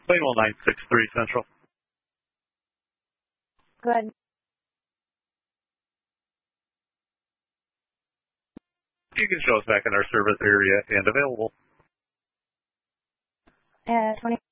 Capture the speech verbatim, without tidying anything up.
Plainwell nine six three Central. Good. You can show us back in our service area and available. Uh, twenty.